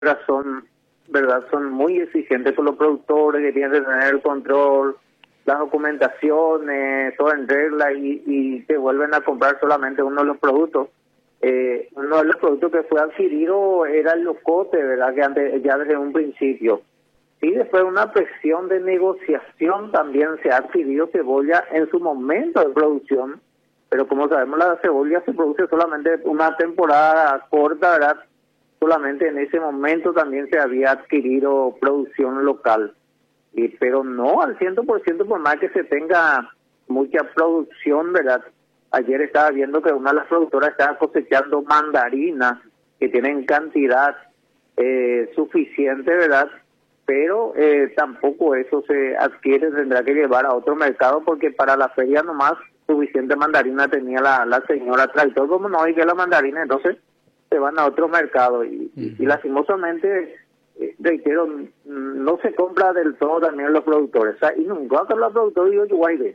son, ¿verdad? Son muy exigentes con los productores que tienen que tener el control, las documentaciones, todo en regla y te vuelven a comprar solamente uno de los productos. Uno de los productos que fue adquirido era el locote, ¿verdad? Que antes, ya desde un principio. Y después de una presión de negociación también se ha adquirido cebolla en su momento de producción, pero como sabemos la cebolla se produce solamente una temporada corta, ¿verdad? Solamente en ese momento también se había adquirido producción local, pero no al 100% por más que se tenga mucha producción, ¿verdad? Ayer estaba viendo que una de las productoras estaba cosechando mandarinas que tienen cantidad suficiente, ¿verdad? Pero tampoco eso se adquiere, tendrá que llevar a otro mercado porque para la feria nomás suficiente mandarina tenía la señora tractor, como no hay que la mandarina, entonces se van a otro mercado y lastimosamente, reitero, no se compra del todo también los productores, o sea, y nunca los productores digo Uruguay.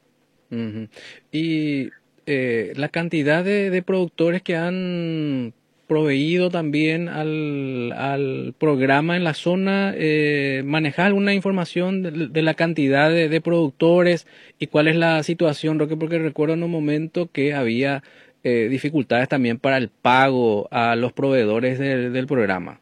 Y la cantidad de productores que han proveído también al programa en la zona, ¿manejas alguna información de la cantidad de productores y cuál es la situación, Roque? Porque recuerdo en un momento que había dificultades también para el pago a los proveedores del programa.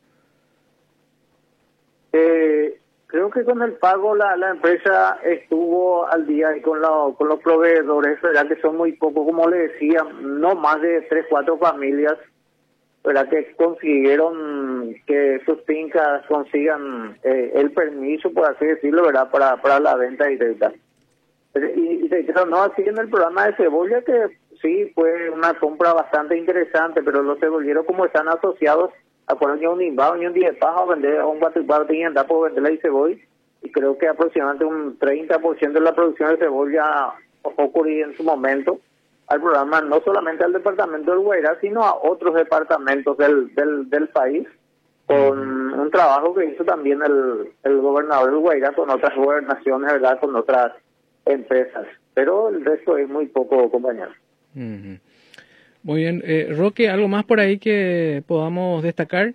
Creo que con el pago la empresa estuvo al día y con los proveedores, ¿verdad? Que son muy pocos, como le decía, no más de 3-4 familias, ¿verdad? Que consiguieron que sus fincas consigan el permiso, por así decirlo, ¿verdad? Para la venta directa. Y no, así en el programa de cebolla, que sí, fue una compra bastante interesante, pero los cebolleros como están asociados a poner un imbao y un 10 paja, vender a un guatipado de andar por venderle y cebolla, y creo que aproximadamente un 30% de la producción de cebolla ocurrió en su momento al programa, no solamente al departamento del Guairá, sino a otros departamentos del país, con un trabajo que hizo también el gobernador del Guairá con otras gobernaciones, ¿verdad? Con otras empresas, pero el resto es muy poco, compañero. Muy bien. Roque, ¿algo más por ahí que podamos destacar?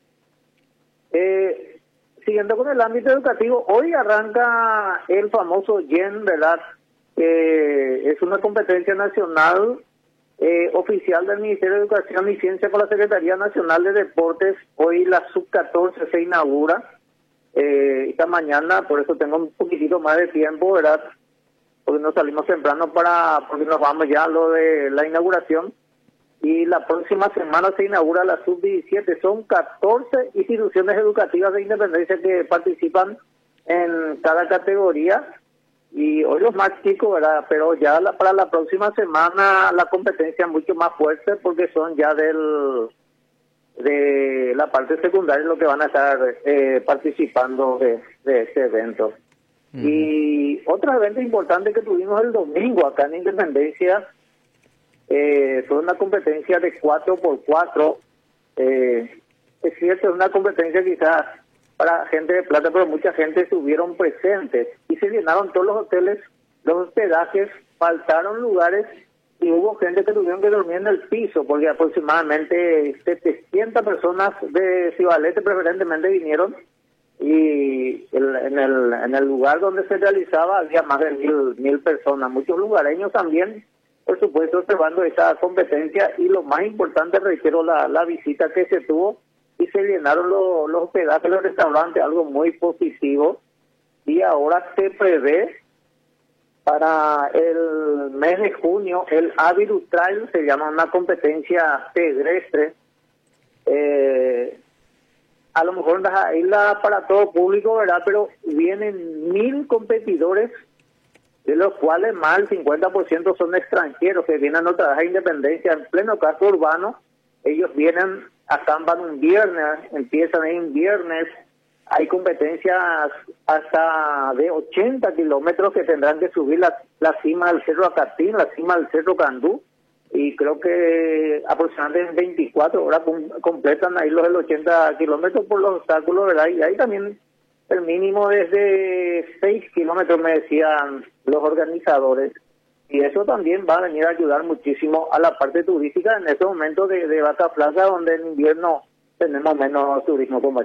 Siguiendo con el ámbito educativo, hoy arranca el famoso YEN, ¿verdad? Es una competencia nacional oficial del Ministerio de Educación y Ciencia con la Secretaría Nacional de Deportes. Hoy la sub-14 se inaugura esta mañana, por eso tengo un poquitito más de tiempo, ¿verdad? Porque nos salimos temprano porque nos vamos ya a lo de la inauguración. Y la próxima semana se inaugura la sub-17. Son 14 instituciones educativas de Independencia que participan en cada categoría. Y hoy los más chicos, ¿verdad? Pero ya para la próxima semana la competencia es mucho más fuerte porque son ya de la parte secundaria los que van a estar participando de este evento. Y otro evento importante que tuvimos el domingo acá en Independencia fue una competencia de 4x4. Es cierto, es una competencia quizás para gente de plata, pero mucha gente estuvieron presentes y se llenaron todos los hoteles, los hospedajes, faltaron lugares y hubo gente que tuvieron que dormir en el piso porque aproximadamente 700 personas de Cibalete preferentemente vinieron y en el lugar donde se realizaba había más de 1,000 personas, muchos lugareños también, por supuesto, observando esta competencia y lo más importante, reitero, la visita que se tuvo y se llenaron los hospedajes, los restaurantes, algo muy positivo. Y ahora se prevé para el mes de junio el Aviru Trail, se llama una competencia pedestre. A lo mejor la isla para todo público, ¿verdad? Pero vienen 1,000 competidores, de los cuales más del 50% son extranjeros que vienen a trabajar a Independencia en pleno casco urbano. Ellos vienen, acampan un viernes, empiezan ahí un viernes. Hay competencias hasta de 80 kilómetros que tendrán que subir la cima del Cerro Acatín, la cima del Cerro Candú, y creo que aproximadamente en 24 horas completan ahí los 80 kilómetros por los obstáculos, ¿verdad? Y ahí también el mínimo desde 6 kilómetros, me decían los organizadores. Y eso también va a venir a ayudar muchísimo a la parte turística en estos momentos de vaca flaca, donde en invierno tenemos menos turismo comercial.